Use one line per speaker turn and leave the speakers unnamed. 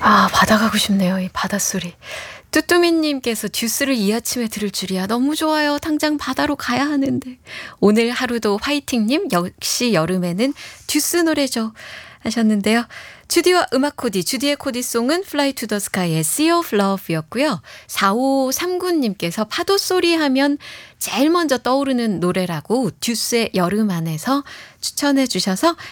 아, 바다 가고 싶네요. 이 바닷소리. 뚜뚜미님께서 듀스를 이 아침에 들을 줄이야. 너무 좋아요. 당장 바다로 가야 하는데. 오늘 하루도 화이팅님, 역시 여름에는 듀스 노래죠. 하셨는데요. 주디와 음악 코디, 주디의 코디송은 Fly to the Sky의 Sea of Love였고요. 4539님께서 파도 소리 하면 제일 먼저 떠오르는 노래라고 듀스의 여름 안에서 추천해 주셔서